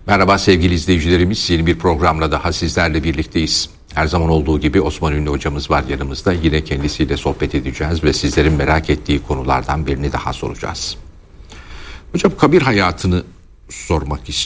Merhaba sevgili izleyicilerimiz, yeni bir programla daha sizlerle birlikteyiz. Her zaman olduğu gibi Osman Ünlü hocamız var yanımızda. Yine kendisiyle sohbet edeceğiz ve sizlerin merak ettiği konulardan birini daha soracağız. Hocam kabir hayatını sormak istiyorum.